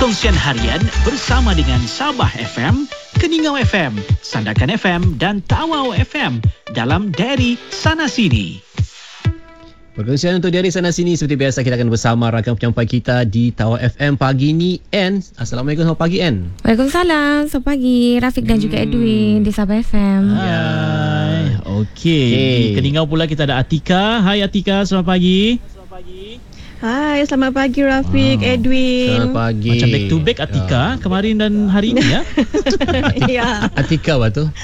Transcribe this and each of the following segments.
Perkongsian harian bersama dengan Sabah FM, Keningau FM, Sandakan FM dan Tawau FM dalam Diary Sana Sini. Perkongsian untuk Diary Sana Sini seperti biasa kita akan bersama rakan penyampai kita di Tawau FM pagi ni. Ann, Assalamualaikum, selamat pagi Ann. Waalaikumsalam, selamat pagi Rafiq dan juga Edwin di Sabah FM. Hai. Okey. Di Keningau pula kita ada Atika. Hai Atika, selamat pagi. Hai, selamat pagi Rafiq, Edwin. Selamat pagi. Macam back to back Atika kemarin dan hari ini ya. Ya. Atika apa tu?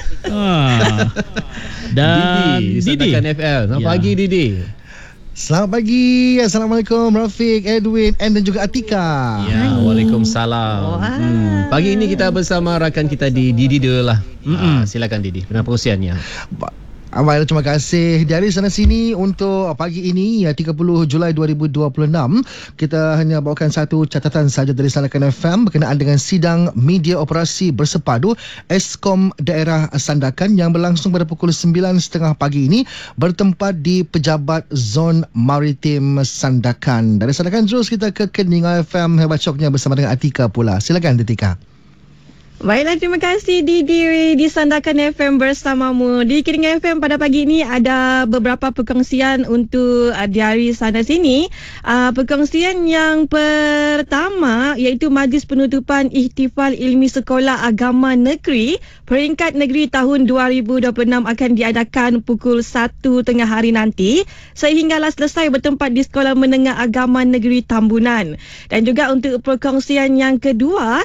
Dan Didi, Didi. Sandakan FM. Selamat pagi Didi. Selamat pagi. Assalamualaikum Rafiq, Edwin, dan juga Atika. Ya, Waalaikumsalam. Pagi ini kita bersama rakan kita di Didi dulu lah. Silakan Didi, benar perkongsiannya. Baik, terima kasih. Dari sana sini untuk pagi ini 30 Julai 2026, kita hanya bawakan satu catatan saja dari Sandakan FM berkenaan dengan sidang media operasi bersepadu Eskom Daerah Sandakan yang berlangsung pada pukul 9.30 pagi ini bertempat di Pejabat Zon Maritim Sandakan. Dari Sandakan terus kita ke Keningau FM Hebat Syoknya bersama dengan Atika pula. Silakan Atika. Baiklah, terima kasih Didi di Sandakan FM bersamamu. Di Keningau FM pada pagi ini ada beberapa perkongsian untuk Diary Sana Sini. Perkongsian yang pertama iaitu Majlis Penutupan Ihtifal Ilmi Sekolah Agama Negeri Peringkat Negeri tahun 2026 akan diadakan pukul 1 tengah hari nanti sehinggalah selesai bertempat di Sekolah Menengah Agama Negeri Tambunan. Dan juga untuk perkongsian yang kedua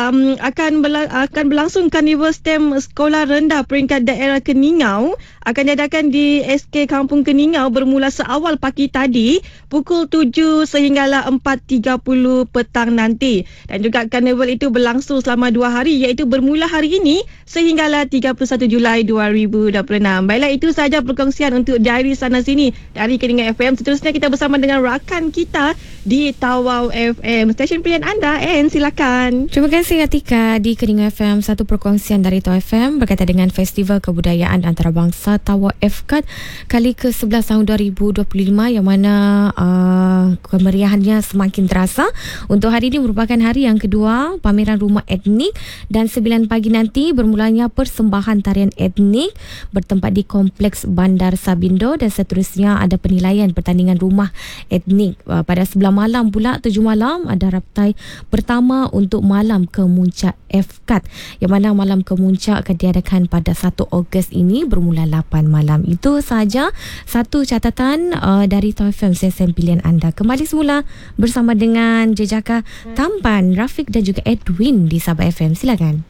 akan berlangsung Karnival STEM Sekolah Rendah Peringkat Daerah Keningau akan diadakan di SK Kampung Keningau bermula seawal pagi tadi pukul 7 sehinggalah 4.30 petang nanti. Dan juga karnival itu berlangsung selama 2 hari iaitu bermula hari ini sehinggalah 31 Julai 2026. Baiklah, itu sahaja perkongsian untuk Diary Sana Sini dari Keningau FM. Seterusnya kita bersama dengan rakan kita di Tawau FM, stesen pilihan anda. Silakan. Terima kasih Atika. Di Keningau FM, satu perkongsian dari Tawau FM berkaitan dengan Festival Kebudayaan Antarabangsa Tawau FKAD kali ke-11 tahun 2025 yang mana kemeriahannya semakin terasa. Untuk hari ini merupakan hari yang kedua pameran rumah etnik dan 9 pagi nanti bermulanya persembahan tarian etnik bertempat di Kompleks Bandar Sabindo dan seterusnya ada penilaian pertandingan rumah etnik. Pada 11 malam pula 7 malam ada raptai pertama untuk Malam Kemuncak FKAD yang mana Malam Kemuncak akan diadakan pada 1 Ogos ini bermula 8 malam. Itu sahaja satu catatan dari Tawau FM, stesen pilihan anda. Kembali semula bersama dengan jejaka tampan Rafiq dan juga Edwin di Sabah FM. Silakan.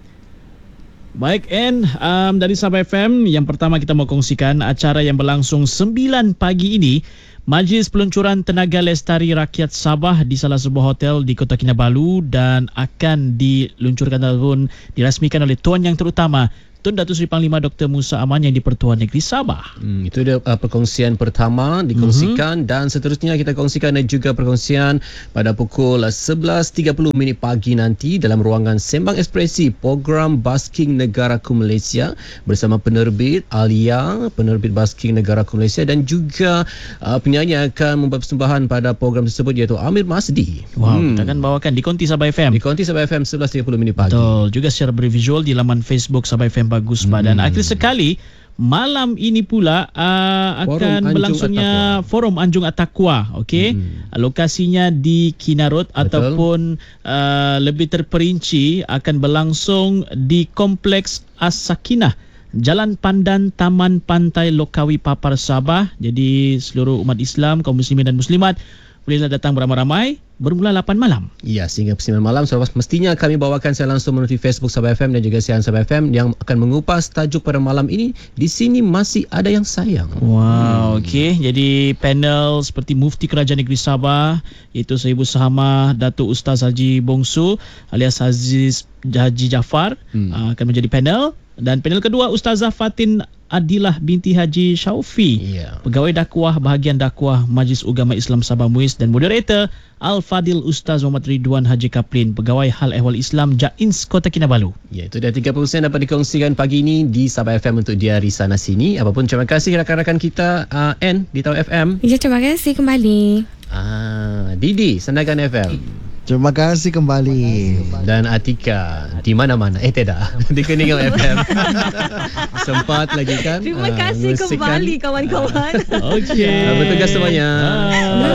Baik Ann, dari Sabah FM yang pertama kita mau kongsikan acara yang berlangsung 9 pagi ini. Majlis Peluncuran Tenaga Lestari Rakyat Sabah di salah sebuah hotel di Kota Kinabalu dan akan diluncurkan ataupun dirasmikan oleh Tuan Yang Terutama Tun Datuk Seri Panglima Dr. Musa Aman yang di-Pertuan Negeri Sabah. Itu dia perkongsian pertama dikongsikan dan seterusnya kita kongsikan dan juga perkongsian pada pukul 11.30 pagi nanti dalam ruangan Sembang Ekspresi program Basking Negaraku Malaysia bersama penerbit Alia, penerbit Basking Negaraku Malaysia dan juga penyanyi akan membuat persembahan pada program tersebut iaitu Amir Masdi. Wow, kita akan bawakan di Konti Sabah FM. Di Konti Sabah FM 11.30 pagi. Betul, juga secara bervisual di laman Facebook Sabah FM Bagus dan akhir sekali malam ini pula akan berlangsungnya Forum Anjung At-Taqwa. Okey, lokasinya di Kinarut. Betul. Ataupun lebih terperinci akan berlangsung di Kompleks As-Sakinah, Jalan Pandan, Taman Pantai Lokawi Papar Sabah. Jadi seluruh umat Islam, kaum muslimin dan muslimat bolehlah datang beramai-ramai bermula 8 malam. Ya, sehingga 9 malam. So, mestinya kami bawakan saya langsung melalui Facebook Sabah FM dan juga siaran Sabah FM yang akan mengupas tajuk pada malam ini. Di sini masih ada yang sayang. Wow, okey. Jadi panel seperti Mufti Kerajaan Negeri Sabah iaitu Sahibu Sahamah Datuk Ustaz Haji Bongsu alias Aziz Haji Jaafar akan menjadi panel. Dan panel kedua Ustazah Fatin Adilah binti Haji Syaufi, Pegawai Dakwah Bahagian Dakwah Majlis Ugama Islam Sabah MUIS dan moderator Al-Fadil Ustaz Muhammad Ridwan Haji Kaplin, Pegawai Hal Ehwal Islam JAINS Kota Kinabalu. Ya, itu dah 30% dapat dikongsikan pagi ini di Sabah FM untuk Diary Sana Sini. Apapun terima kasih rakan-rakan kita N di Tawau FM. Ya, terima kasih kembali. Didi, Sandakan FM. Terima kasih kembali. Dan Atika di mana-mana. Tidak. Di Keningau FM. Sempat lagi kan. Terima kasih mengsikan. kembali kawan-kawan. Okey. Bertugas semuanya.